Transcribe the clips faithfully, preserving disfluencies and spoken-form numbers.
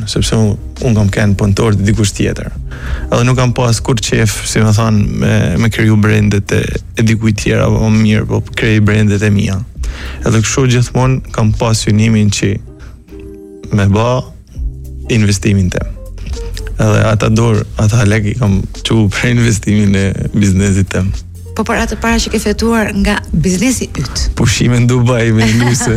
sepse unë un kam kënë punëtor të dikush tjetër. Edhe nuk kam pas kur qef, si më thonë, me, me kriju brandet e, e dikujt tjera, apo më mirë, po kriju brandet e mia. Edhe kështu gjithmonë kam pas synimin që me ba investimin tem. Edhe ata dorë, ata lek i kam çu për investimin e biznesit tem. Po për atë para që ke fetuar nga biznesi yt. Pushime në Dubai me luse.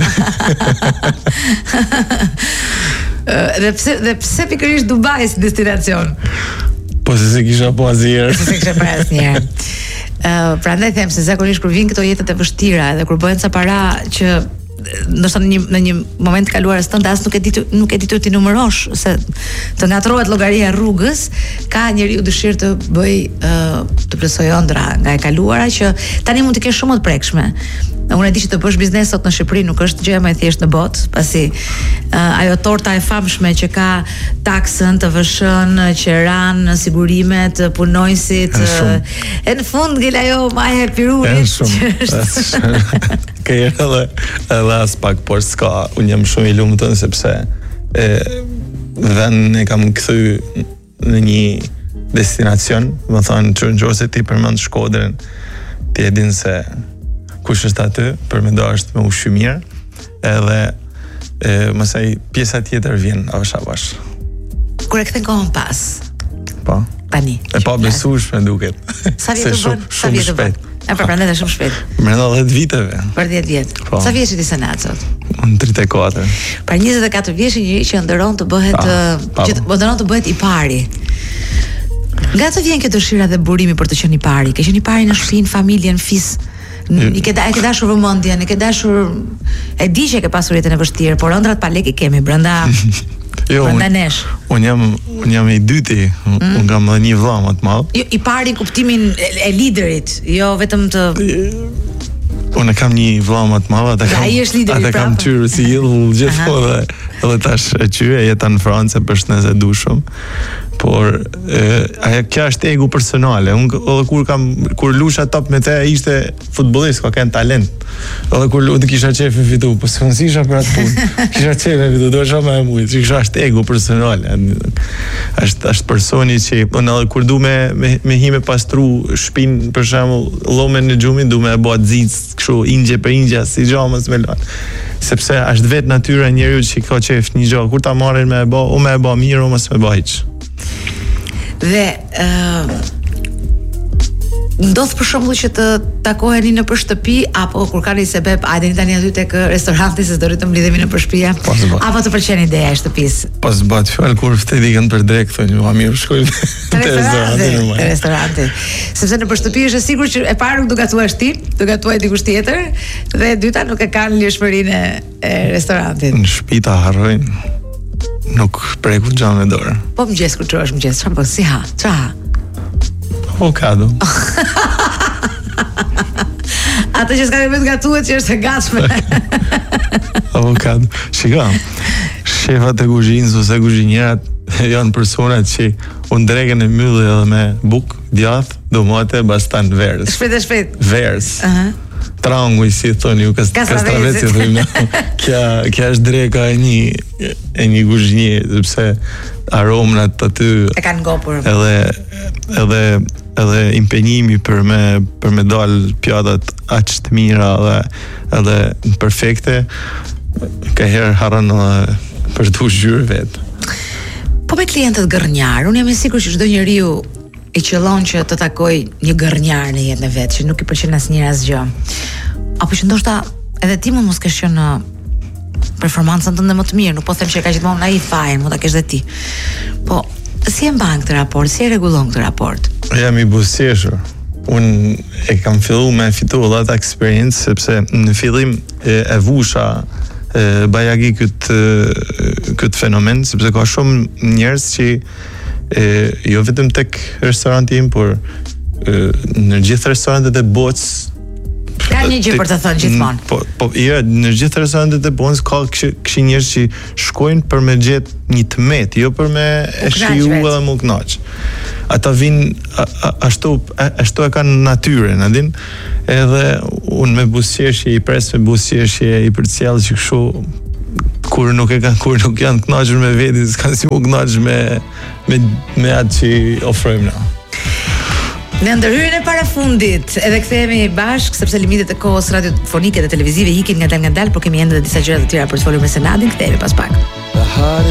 Dhe pse dhe pse pikërisht Dubai si destinacion? Po se se kisha po asnjëherë. Se se kisha pa asnjëherë. Uh, prandaj them se zakonisht kur vijnë këto jetët e vështira edhe kur bëhen ca para që ndoshta në një në një moment të kaluarës tënde as nuk e ditur nuk e ditur ti numërosh se të ngatrohet llogaria e rrugës, ka njeriu dëshirë të bëj uh, të plotësojë ëndra nga e kaluara që tani mund të kesh shumë të prekshme. Unë e di që të bësh biznes sot në Shqipëri nuk është gjë më e thjeshtë në botë, pasi uh, ajo torta e famshme që ka taksën, T V S-n, qeran, sigurimet, punojësit, uh, e në fund ngel ajo maja e pirurit. Ka edhe edhe as pak, por s'ka, unë jam shumë i lumtur sepse e vendin e kam kthy në një destinacion, më thonë që nëse ti përmend Shkodrën, ti e din se kush është aty, për me do është me ushqy mirë, edhe e, mësaj pjesa tjetër vjen avash avash. Kur e kthen kohën pas. Po. Tani. E pa besuar me duket. Sa vjet të bën? Sa vjet të bën? E pra prandaj është shumë shpejt. Brenda dhjetë viteve. Për dhjetë vjet. Po. Sa vjeç je ti senat sot? Unë tridhjetë e katër. Pra njëzet e katër vjeç njëri që ndëron të bëhet Pa, pa, që të ndëron të bëhet i pari. Nga të vjen kjo dëshira dhe burimi për të qenë i pari? Ke qenë i pari në shtëpinë, familjen, fis? I ke, e ke dashur vëmendjen, e ke dashur, e di që e ke pasur jetën e vështirë, por ëndrat pa lekë kemi brenda. Jo, brenda nesh. Unë jam unë jam i dyti, mm. unë kam edhe një vëlla më të madh. Jo, i pari kuptimin e, e liderit, jo vetëm të Unë kam një vëlla më të madh, ata kam. Ai është lideri ata kam qyrë si ill gjithmonë dhe edhe tash e qyre, jeton në Francë për shëndet e dushëm. Por e, ajo kjo është ego personale. Unë edhe kur kam kur lusha top me te ishte futbollist, ka kanë talent. Edhe kur lu kisha qefin fitu, po se unë isha për atë punë. Kisha qefin fitu, do shumë më shumë. Që kisha është ego personale. Është është personi që unë edhe kur du me me, me hime pastru shpinë, për shembull, llomen në xhumin, du me e bë xic, kështu ingje për ingje, si xhamës me lart. Sepse është vetë natyra e njeriu që ka qef një gjë, kur ta marrin me e bë, o me e bë mirë, o mos me bë hiç. Dhe uh, ndodh për shembull që të takoheni në për shtëpi apo kur kanë një sebeb, hajde tani aty tek restoranti se do të mblidhemi në për shtëpi. Apo të pëlqen ideja e shtëpisë. Pas bëhet fjalë kur ftej ikën për drek, thonë, "Ma mirë shkojmë te restoranti." Te restoranti. Sepse në për shtëpi është e sigurt që e parë nuk do gatuash ti, do gatuaj dikush tjetër, dhe e dyta nuk e kanë lëshmërinë e restorantit. Në shtëpi ta harrojnë. Nuk preku gjallë me dorë. Po mëngjes kur çosh mëngjes, çfarë po si ha? Ç'a ha? Avokado. Atë që s'ka vetë gatuar që është e gatshme. Avokado. Shiko. Shefat e kuzhinës ose kuzhinjerat janë personat që unë drekën e mylli edhe me buk, djath, domate, bastan verës. Shpejt e shpejt. Verës. Aha. Trangu i si thoni ju kastraveci thonë. Kja kja është dreka e një e një kuzhinje, sepse aromat aty e kanë ngopur. Edhe edhe edhe impenjimi për me për me dal pjatat aq të mira dhe edhe perfekte, ka herë harron edhe për të zhyrë vet. Po me klientët gërnjar, unë jam i sigurt që çdo njeriu i qëllon që të takoj një gërnjar në jetën e vet, që nuk i pëlqen asnjëherë asgjë. Apo që ndoshta edhe ti mund mos kesh qenë në performancën tënde më të mirë, nuk po them që ka gjithmonë ai fajin, mund ta kesh dhe ti. Po si e mban këtë raport, si e rregullon këtë raport? Jam i buzëqeshur. Unë e kam filluar me fitu edhe atë experience, sepse në fillim e, e vusha e, bajagi këtë këtë fenomen, sepse ka shumë njerëz që e, jo vetëm tek restoranti im, por e, në gjithë restorantet e botës ka një gjë për të thënë gjithmonë. Po, po, jo, në gjithë restorantet e botës ka kështu njerëz që shkojnë për me gjetë një tmet, jo për me e shiju edhe më kënaq. Ata vinë ashtu ashtu e kanë natyrën, a din? Edhe unë me buzëqeshje i pres me buzëqeshje i përcjell që kështu kur nuk e kanë kur nuk janë të kënaqur me vetin, s'kan si u kënaqur me me me atë që ofrojmë na. Në ndërhyrjen e parafundit, edhe kthehemi bashkë sepse limitet e kohës radiofonike dhe televizive ikin ngadalë ngadalë, por kemi ende disa gjëra të tjera për të folur me Senadin, kthehemi pas pak.